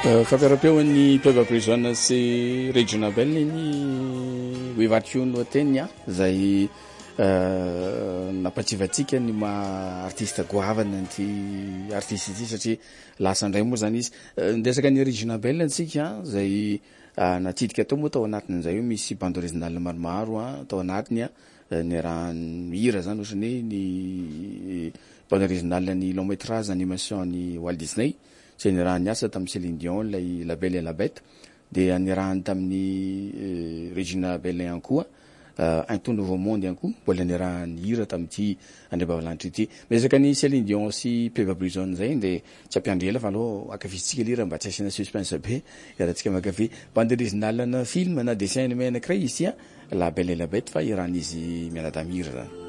fampiara-peon'ny Peuple Prison sy Regina Bell ny oevatry no ateny zay nampatsivatsika ny ma artiste goavana ty artiste ty satria lasa ndray moa zany izy ndesaka ny Regina Bell antsika zay natsidika tao moa tao anatin'izay io misy bande originale maromaro tao anatiny ny raha hira zany ohatrany ny bande originale ny long métrage animation ny Walt Disney c'est ny raha niasa tamin'ny Céline Dion lay La Belle et la Bête de anirahany tamin'ny Regina Bell ihany koa un tout nouveau monde ihany koa mbola nirahany hira tamin'ity andriambavilanitra ity mesaka ny Céline Dion sy Peuple Prison zay de tsy ampiandrela fa aloha akafitsika lira mba tsy asiana suspense be iarahantsika makafy bande originale na film na dessin animé anankiray izy La Belle et la Bête fa iran'izy mianadahy mihira zany